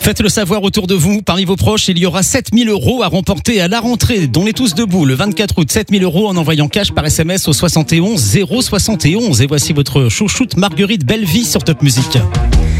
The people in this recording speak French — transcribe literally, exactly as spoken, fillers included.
Faites le savoir autour de vous. Parmi vos proches, il y aura sept mille euros à remporter à la rentrée, dont les tous debout. Le vingt-quatre août, sept mille euros en envoyant cash par S M S au soixante et onze zéro soixante et onze. Et voici votre chouchoute Marguerite Bellevie sur Top Music.